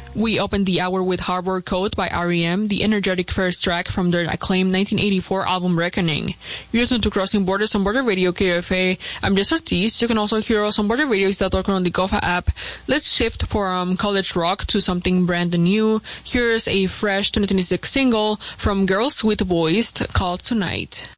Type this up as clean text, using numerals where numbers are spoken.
We opened the hour with Harbor Code by R.E.M., the energetic first track from their acclaimed 1984 album Reckoning. You're listening to Crossing Borders on Border Radio KFA. I'm Jess Ortiz. You can also hear us on borderradio.org on the Kofa app. Let's shift from college rock to something brand new. Here's a fresh 2026 single from Girls with Boys called Tonight.